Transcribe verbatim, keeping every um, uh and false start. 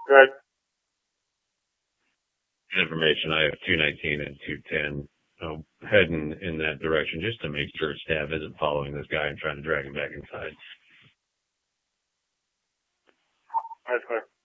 Good. Information. I have two nineteen and two ten. I'll head in, in that direction just to make sure staff isn't following this guy and trying to drag him back inside. That's clear.